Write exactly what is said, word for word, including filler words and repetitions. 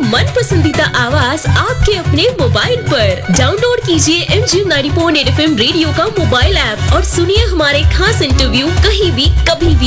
मन पसंदीदा आवाज आपके अपने मोबाइल पर। डाउनलोड कीजिए M G ninety point at F M radio का मोबाइल ऐप और सुनिए हमारे खास इंटरव्यू कहीं भी कभी भी।